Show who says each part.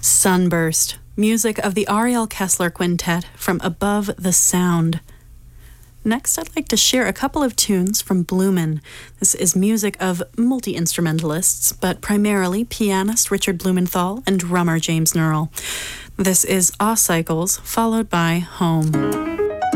Speaker 1: Sunburst, music of the Ariel Kessler Quintet from Above the Sound. Next, I'd like to share a couple of tunes from Blumen. This is music of multi-instrumentalists, but primarily pianist Richard Blumenthal and drummer James Nurl. This is Off Cycles, followed by Home.